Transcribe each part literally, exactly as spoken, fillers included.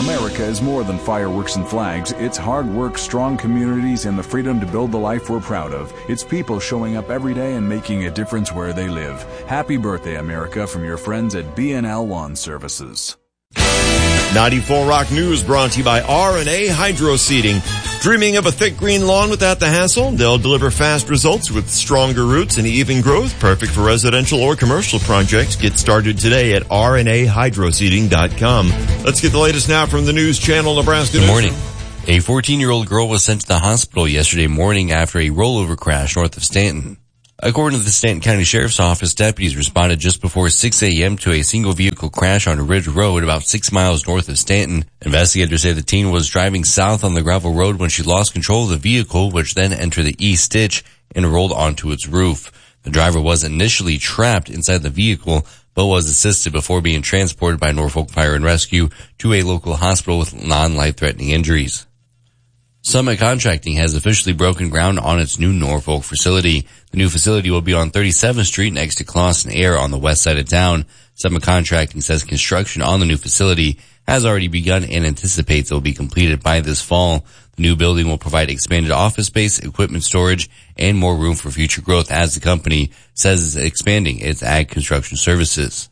America is more than fireworks and flags. It's hard work, strong communities, and the freedom to build the life we're proud of. It's people showing up every day and making a difference where they live. Happy birthday, America, from your friends at B and L Lawn Services. ninety-four Rock News brought to you by R and A Hydro Seeding. Dreaming of a thick green lawn without the hassle? They'll deliver fast results with stronger roots and even growth, perfect for residential or commercial projects. Get started today at R and A hydro seeding dot com. Let's get the latest now from the News Channel Nebraska. Good morning. A fourteen-year-old girl was sent to the hospital yesterday morning after a rollover crash north of Stanton. According to the Stanton County Sheriff's Office, deputies responded just before six a.m. to a single-vehicle crash on Ridge Road about six miles north of Stanton. Investigators say the teen was driving south on the gravel road when she lost control of the vehicle, which then entered the east ditch and rolled onto its roof. The driver was initially trapped inside the vehicle, but was assisted before being transported by Norfolk Fire and Rescue to a local hospital with non-life-threatening injuries. Summit Contracting has officially broken ground on its new Norfolk facility. The new facility will be on thirty-seventh Street next to Clausen Air on the west side of town. Summit Contracting says construction on the new facility has already begun and anticipates it will be completed by this fall. The new building will provide expanded office space, equipment storage, and more room for future growth as the company says it's expanding its ag construction services.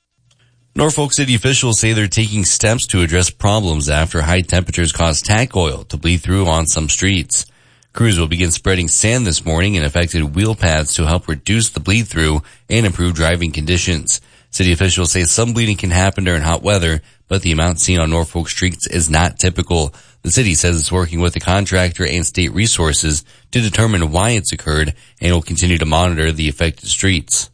Norfolk City officials say they're taking steps to address problems after high temperatures caused tack oil to bleed through on some streets. Crews will begin spreading sand this morning in affected wheel paths to help reduce the bleed through and improve driving conditions. City officials say some bleeding can happen during hot weather, but the amount seen on Norfolk streets is not typical. The city says it's working with the contractor and state resources to determine why it's occurred and will continue to monitor the affected streets.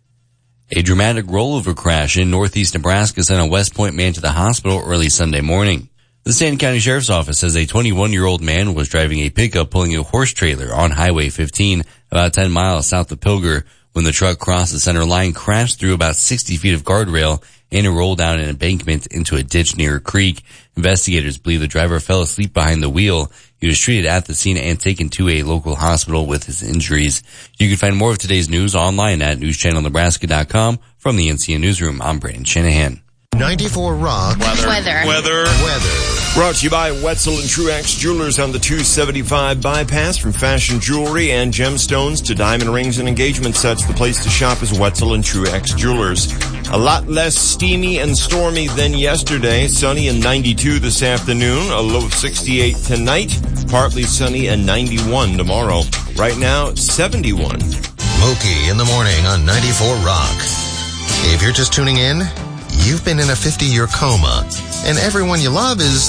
A dramatic rollover crash in northeast Nebraska sent a West Point man to the hospital early Sunday morning. The Stanton County Sheriff's Office says a twenty-one-year-old man was driving a pickup pulling a horse trailer on Highway fifteen about ten miles south of Pilger. When the truck crossed the center line, crashed through about sixty feet of guardrail and it rolled down an embankment into a ditch near a creek. Investigators believe the driver fell asleep behind the wheel. He was treated at the scene and taken to a local hospital with his injuries. You can find more of today's news online at news channel nebraska dot com. From the N C N Newsroom, I'm Brandon Shanahan. ninety-four Rock. Weather. Weather. Weather. Weather. Brought to you by Wetzel and Truax Jewelers on the two seventy-five bypass. From fashion jewelry and gemstones to diamond rings and engagement sets, the place to shop is Wetzel and Truax Jewelers. A lot less steamy and stormy than yesterday. Sunny and ninety-two this afternoon. A low of sixty-eight tonight. Partly sunny and ninety-one tomorrow. Right now, seventy-one. Mookie in the morning on ninety-four Rock. If you're just tuning in, you've been in a fifty-year coma, and everyone you love is